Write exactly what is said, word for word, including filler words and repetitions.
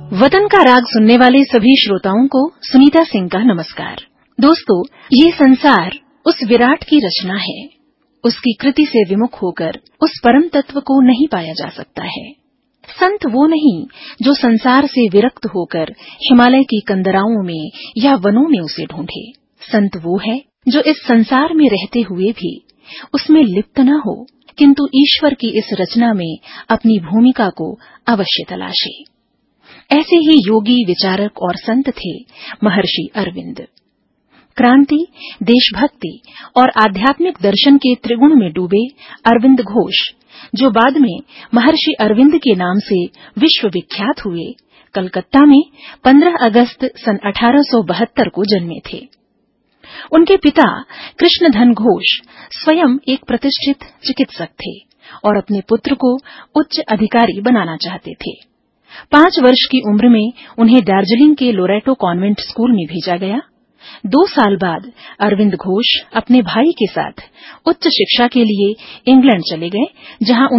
वतन का राग सुनने वाले सभी श्रोताओं को सुनीता सिंह का नमस्कार। दोस्तों, ये संसार उस विराट की रचना है। उसकी कृति से विमुख होकर उस परम तत्व को नहीं पाया जा सकता है। संत वो नहीं जो संसार से विरक्त होकर हिमालय की कंदराओं में या वनों में उसे ढूंढे। संत वो है जो इस संसार में रहते हुए भी उसमें लिप्त न हो, किंतु ईश्वर की इस रचना में अपनी भूमिका को अवश्य तलाशे। ऐसे ही योगी, विचारक और संत थे महर्षि अरविंद। क्रांति, देशभक्ति और आध्यात्मिक दर्शन के त्रिगुण में डूबे अरविंद घोष, जो बाद में महर्षि अरविंद के नाम से विश्व विख्यात हुए, कलकत्ता में पंद्रह अगस्त सन अठारह सौ बहत्तर को जन्मे थे। उनके पिता कृष्णधन घोष स्वयं एक प्रतिष्ठित चिकित्सक थे और अपने पुत्र को उच्च अधिकारी बनाना चाहते थे। पांच वर्ष की उम्र में उन्हें दार्जिलिंग के लोरेटो कॉन्वेंट स्कूल में भेजा गया। दो साल बाद अरविंद घोष अपने भाई के साथ उच्च शिक्षा के लिए इंग्लैंड चले गए, जहां